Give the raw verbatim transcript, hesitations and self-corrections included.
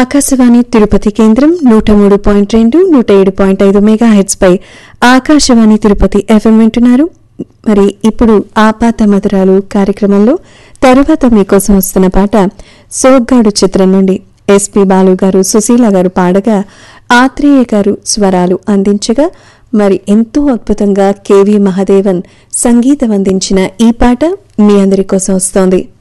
ఆకాశవాణి తిరుపతి కేంద్రం నూట మూడు పాయింట్ రెండు నూట ఏడు పాయింట్ ఐదు మెగా హెడ్స్ పై ఆకాశవాణి తిరుపతి ఎఫ్ఎం వింటున్నారు. మరి ఇప్పుడు ఆపాత మధురాలు కార్యక్రమంలో తరువాత మీకోసం వస్తున్న పాట సోగ్గాడు చిత్రం నుండి ఎస్పి బాలు గారు సుశీల గారు పాడగా ఆత్రేయ గారు స్వరాలు అందించగా మరి ఎంతో అద్భుతంగా కెవి మహదేవన్ సంగీతం అందించిన ఈ పాట మీ అందరి కోసం వస్తోంది.